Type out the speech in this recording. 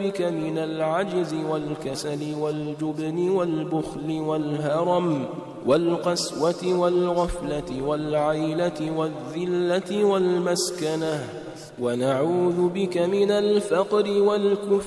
بك من العجز والكسل والجبن والبخل والهرم والقسوة والغفلة والعيلة والذلة والمسكنة، ونعوذ بك من الفقر والكفر